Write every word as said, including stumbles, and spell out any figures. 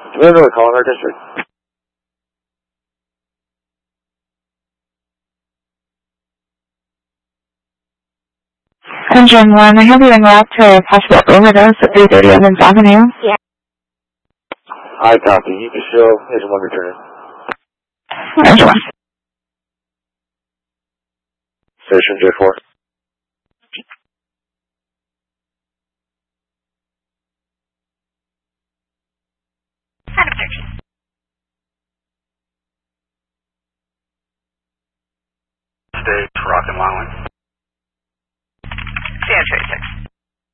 Literally calling our district. Engine one, I have you en route to a possible overdose at three thirty Evans Avenue. Yeah. I copy. You can show Engine one returning. Engine one. Station J four. Item thirteen. Stage, Rock and Longland. C N thirty-six.